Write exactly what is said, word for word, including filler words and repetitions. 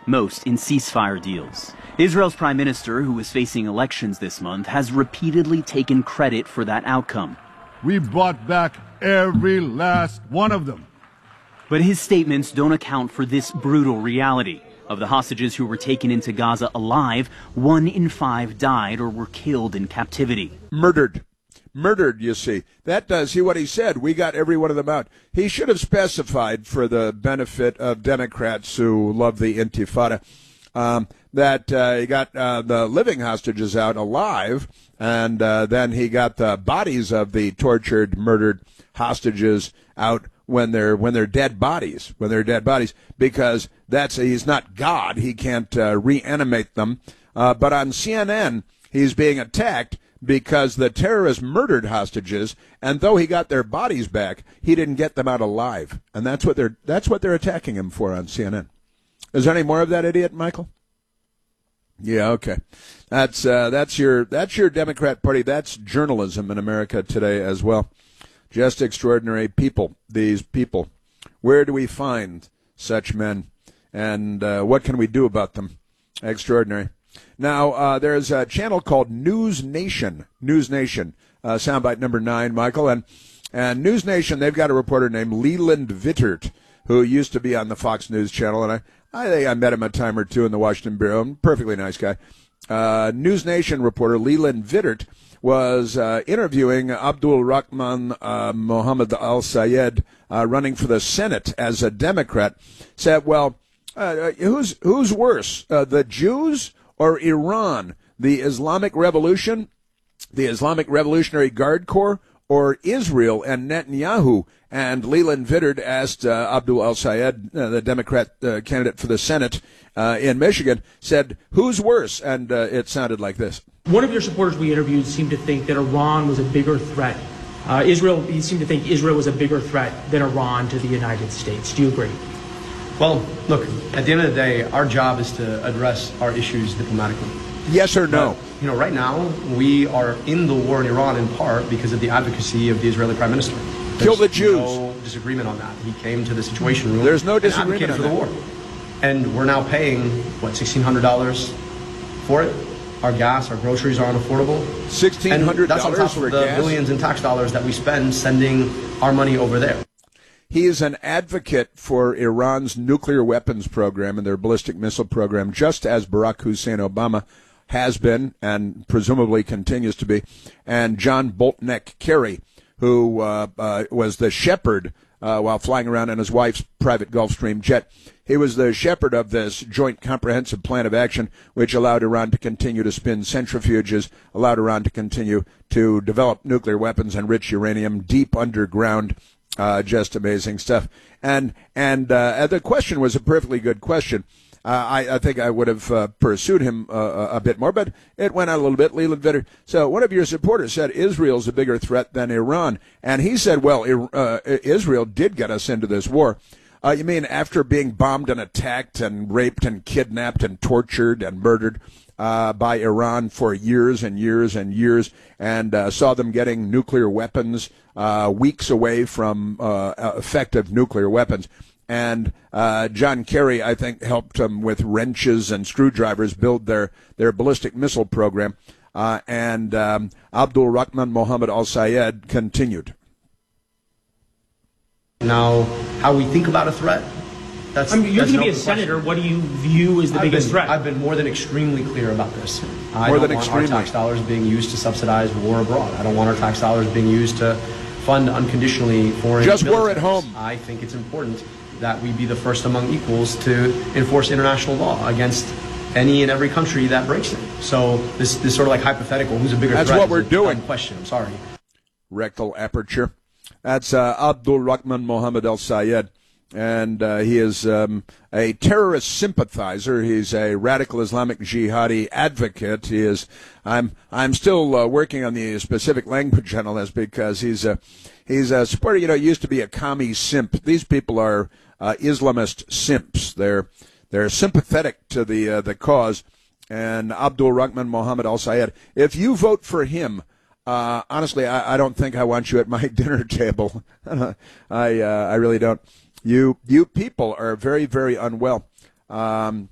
most in ceasefire deals. Israel's prime minister, who is facing elections this month, has repeatedly taken credit for that outcome. We brought back every last one of them. But his statements don't account for this brutal reality. Of the hostages who were taken into Gaza alive, one in five died or were killed in captivity. Murdered. Murdered, you see. That does, see what he said. We got every one of them out. He should have specified, for the benefit of Democrats who love the Intifada, um, that uh, he got uh, the living hostages out alive, and uh, then he got the bodies of the tortured, murdered hostages out when they're when they're dead bodies, when they're dead bodies, because that's he's not God. He can't uh, reanimate them. Uh, but on C N N, he's being attacked because the terrorists murdered hostages, and though he got their bodies back, he didn't get them out alive, and that's what they're that's what they're attacking him for on C N N. Is there any more of that idiot, Michael? Yeah, okay. That's uh, that's your that's your Democrat Party. That's journalism in America today as well. Just extraordinary people. These people. Where do we find such men, and uh, what can we do about them? Extraordinary. Now, uh, there's a channel called News Nation. News Nation, uh, soundbite number nine, Michael. And, and News Nation, they've got a reporter named Leland Vittert, who used to be on the Fox News channel. And I, I think I met him a time or two in the Washington Bureau. Perfectly nice guy. Uh, News Nation reporter Leland Vittert was uh, interviewing Abdul Rahman uh, Mohammed al-Sayed, uh, running for the Senate as a Democrat. Said, well, uh, who's, who's worse, uh, the Jews or Iran, the Islamic Revolution, the Islamic Revolutionary Guard Corps, or Israel and Netanyahu? And Leland Vittert asked uh, Abdul al-Sayed, uh, the Democrat uh, candidate for the Senate uh, in Michigan, said, who's worse? And uh, it sounded like this. One of your supporters we interviewed seemed to think that Iran was a bigger threat. Uh, Israel, he seemed to think Israel was a bigger threat than Iran to the United States. Do you agree? Well, look, at the end of the day, our job is to address our issues diplomatically. Yes or no? But, you know, right now, we are in the war in Iran in part because of the advocacy of the Israeli Prime Minister. There's Kill the Jews. No disagreement on that. He came to the Situation Room. There's no disagreement and advocated on for the that. war. And we're now paying, what, sixteen hundred dollars for it? Our gas, our groceries are unaffordable. sixteen hundred dollars and that's on top for of the gas? billions in tax dollars that we spend sending our money over there. He is an advocate for Iran's nuclear weapons program and their ballistic missile program, just as Barack Hussein Obama has been and presumably continues to be. And John Boltneck Kerry, who uh, uh, was the shepherd uh, while flying around in his wife's private Gulfstream jet. He was the shepherd of this joint comprehensive plan of action, which allowed Iran to continue to spin centrifuges, allowed Iran to continue to develop nuclear weapons, enrich uranium deep underground. Uh, just amazing stuff. And and uh, the question was a perfectly good question. Uh, I, I think I would have uh, pursued him uh, a bit more, but it went out a little bit. Leland Vittert. So one of your supporters said Israel's a bigger threat than Iran. And he said, well, uh, Israel did get us into this war. Uh, you mean after being bombed and attacked and raped and kidnapped and tortured and murdered uh, by Iran for years and years and years, and uh, saw them getting nuclear weapons uh, weeks away from uh, effective nuclear weapons. And uh, John Kerry, I think, helped them with wrenches and screwdrivers build their, their ballistic missile program. Uh, and um, Abdul Rahman Mohammed al-Sayed continued. Now, how we think about a threat, that's I mean, you're that's going to be an a open senator. question. What do you view as the I've biggest been, threat? I've been more than extremely clear about this. I More don't than want extremely. our tax dollars being used to subsidize war abroad. I don't want our tax dollars being used to fund unconditionally foreign Just war at militaries. home. I think it's important that we be the first among equals to enforce international law against any and every country that breaks it. So this this sort of like hypothetical, who's a bigger That's threat? what is we're a doing. dumb question. I'm sorry. Rectal aperture. That's uh, Abdul Rahman Mohammed al-Sayed. And uh, he is um, a terrorist sympathizer. He's a radical Islamic jihadi advocate. He is. I'm. I'm still uh, working on the specific language on this because he's a. He's a supporter. You know, he used to be a commie simp. These people are uh, Islamist simps. They're they're sympathetic to the uh, the cause. And Abdul Rahman Mohammed al-Sayed. If you vote for him, uh, honestly, I, I don't think I want you at my dinner table. I uh, I really don't. You you people are very, very unwell. Um,